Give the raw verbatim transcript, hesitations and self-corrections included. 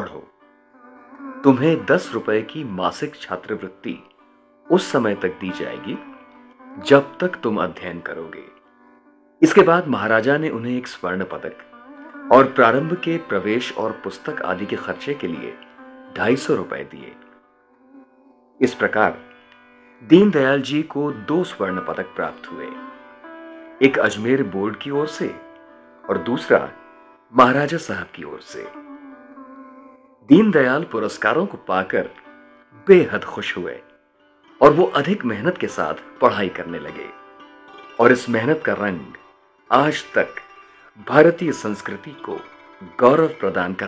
पढ़ो। तुम्हें दस रुपए की मासिक छात्रवृत्ति उस समय तक दी जाएगी जब तक तुम अध्ययन करोगे। इसके बाद महाराजा ने उन्हें एक स्वर्ण पदक और प्रारंभ के प्रवेश और पुस्तक आदि के खर्चे के लिए ढाई सौ रुपए दिए। इस प्रकार दीनदयाल जी को दो स्वर्ण पदक प्राप्त हुए, एक अजमेर बोर्ड की ओर से और दूसरा महाराजा साहब की ओर से। दीनदयाल पुरस्कारों को पाकर बेहद खुश हुए और वो अधिक मेहनत के साथ पढ़ाई करने लगे और इस मेहनत का रंग आज तक भारतीय संस्कृति को गौरव प्रदान कर